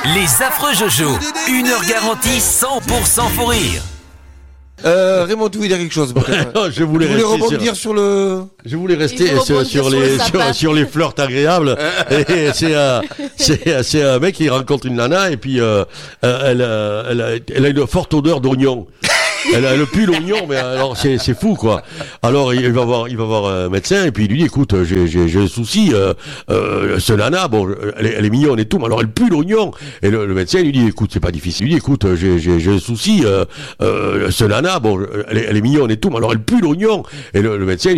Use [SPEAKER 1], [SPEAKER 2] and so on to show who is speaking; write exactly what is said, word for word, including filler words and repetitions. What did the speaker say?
[SPEAKER 1] Les affreux Jojo, une heure garantie cent pour cent fou rire.
[SPEAKER 2] Euh, Raymond, tu voulais dire quelque chose?
[SPEAKER 3] Non, je voulais,
[SPEAKER 2] Tu voulais
[SPEAKER 3] rester
[SPEAKER 2] rebondir sur... sur le...
[SPEAKER 3] Je voulais rester
[SPEAKER 4] Il faut
[SPEAKER 3] sur,
[SPEAKER 4] rebondir
[SPEAKER 3] sur
[SPEAKER 4] sur
[SPEAKER 3] les
[SPEAKER 4] le sapin.
[SPEAKER 3] sur, sur les flirts agréables. Et c'est un c'est c'est un mec qui rencontre une nana et puis euh, elle, euh, elle, a, elle a une forte odeur d'oignon. Elle, elle pue l'oignon, mais alors c'est c'est fou quoi. Alors il va voir il va voir un médecin et puis il lui dit écoute j'ai j'ai j'ai un souci euh, euh, ce nana bon elle est, elle est mignonne et tout mais alors elle pue l'oignon et le, le médecin lui dit écoute c'est pas difficile. Il lui dit écoute j'ai j'ai j'ai un souci euh, euh, ce nana bon elle est, elle est mignonne et tout mais alors elle pue l'oignon et le, le médecin